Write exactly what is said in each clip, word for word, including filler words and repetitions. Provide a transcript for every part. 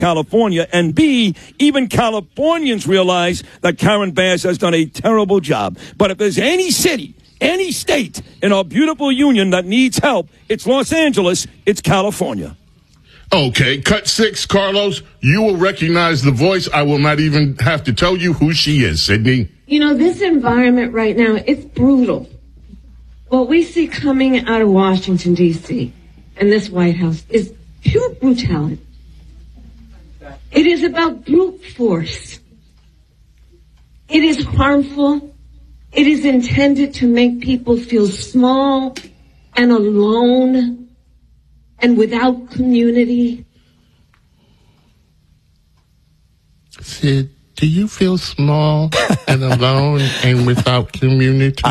California, and B, even Californians realize that Karen Bass has done a terrible job. But if there's any city, any state in our beautiful union that needs help, it's Los Angeles, it's California. Okay, cut six, Carlos. You will recognize the voice. I will not even have to tell you who she is, Sydney. You know, this environment right now, it's brutal. What we see coming out of Washington, D C and this White House is pure brutality. It is about brute force. It is harmful. It is intended to make people feel small and alone and without community. Sid, do you feel small and alone and without community?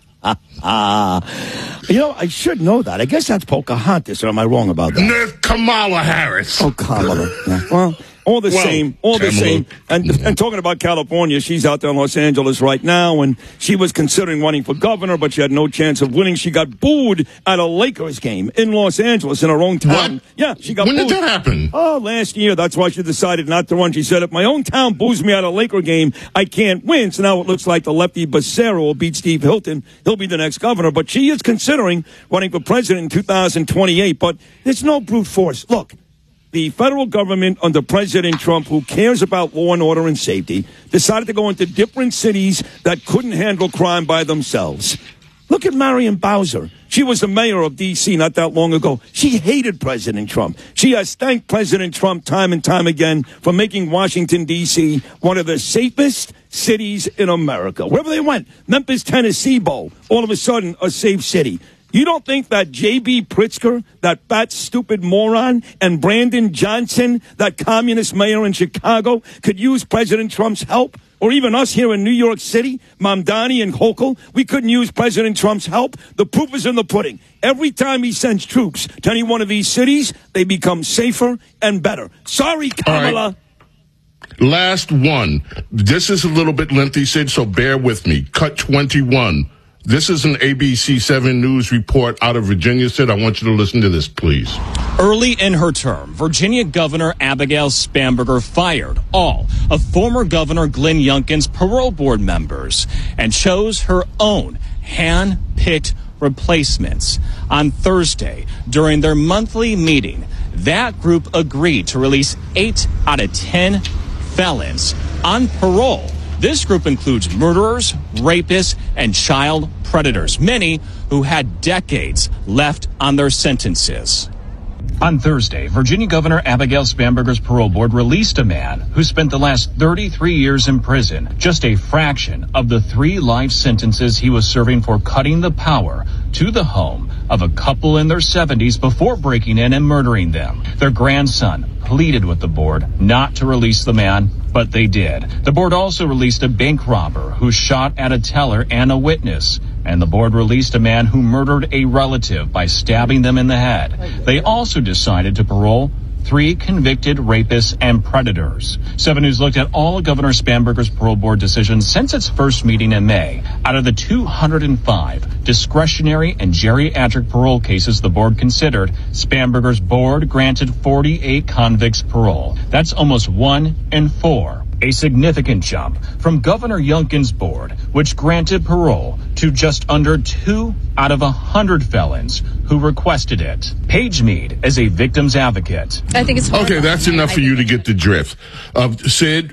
Uh, you know, I should know that. I guess that's Pocahontas, or am I wrong about that? No, Kamala Harris. Oh, Kamala. Yeah. Well, all the well, same, all the Kamala. same. And, and talking about California, she's out there in Los Angeles right now, and she was considering running for governor, but she had no chance of winning. She got booed at a Lakers game in Los Angeles in her own town. What? Yeah, she got when booed. did that happen? Oh, last year. That's why she decided not to run. She said, if my own town boos me at a Laker game, I can't win. So now it looks like the lefty Becerra will beat Steve Hilton. He'll be the next governor. But she is considering running for president in two thousand twenty-eight. But there's no brute force. Look. The federal government under President Trump, who cares about law and order and safety, decided to go into different cities that couldn't handle crime by themselves. Look at Marion Bowser. She was the mayor of D C not that long ago. She hated President Trump. She has thanked President Trump time and time again for making Washington, D C one of the safest cities in America. Wherever they went, Memphis, Tennessee Bowl, all of a sudden a safe city. You don't think that J B. Pritzker, that fat, stupid moron, and Brandon Johnson, that communist mayor in Chicago, could use President Trump's help? Or even us here in New York City, Mamdani and Hochul, we couldn't use President Trump's help? The proof is in the pudding. Every time he sends troops to any one of these cities, they become safer and better. Sorry, Kamala. Right. Last one. This is a little bit lengthy, Sid, so bear with me. Cut twenty-one. This is an A B C seven News report out of Virginia. Sid, I want you to listen to this, please. Early in her term, Virginia Governor Abigail Spanberger fired all of former Governor Glenn Youngkin's parole board members and chose her own hand-picked replacements. On Thursday, during their monthly meeting, that group agreed to release eight out of ten felons on parole. This group includes murderers, rapists, and child predators, many who had decades left on their sentences. On Thursday, Virginia Governor Abigail Spanberger's parole board released a man who spent the last thirty-three years in prison, just a fraction of the three life sentences he was serving for cutting the power to the home of a couple in their seventies before breaking in and murdering them. Their grandson pleaded with the board not to release the man, but they did. The board also released a bank robber who shot at a teller and a witness. And the board released a man who murdered a relative by stabbing them in the head. They also decided to parole three convicted rapists and predators. seven News looked at all of Governor Spanberger's parole board decisions since its first meeting in May. Out of the two hundred five discretionary and geriatric parole cases the board considered, Spanberger's board granted forty-eight convicts parole. That's almost one in four. A significant jump from Governor Youngkin's board, which granted parole to just under two out of a hundred felons who requested it. Paige Mead is a victim's advocate. I think it's okay. That's enough for you to get the drift. Uh, Sid,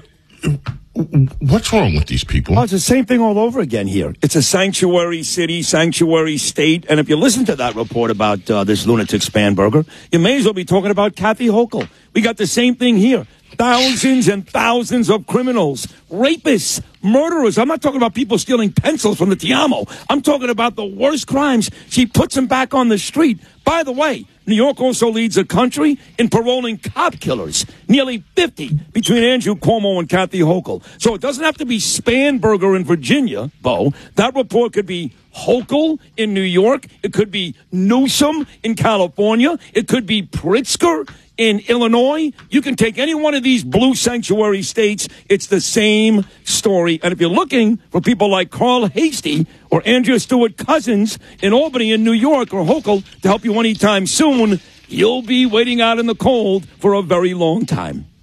what's wrong with these people? Oh, it's the same thing all over again here. It's a sanctuary city, sanctuary state. And if you listen to that report about uh, this lunatic Spanberger, you may as well be talking about Kathy Hochul. We got the same thing here. Thousands and thousands of criminals, rapists, murderers. I'm not talking about people stealing pencils from the Tiamo. I'm talking about the worst crimes. She puts them back on the street. By the way, New York also leads the country in paroling cop killers. Nearly fifty between Andrew Cuomo and Kathy Hochul. So it doesn't have to be Spanberger in Virginia, Bo. That report could be Hochul in New York. It could be Newsom in California. It could be Pritzker in Illinois. You can take any one of these blue sanctuary states. It's the same story. And if you're looking for people like Carl Hastie or Andrea Stewart Cousins in Albany in New York or Hochul to help you anytime soon, you'll be waiting out in the cold for a very long time.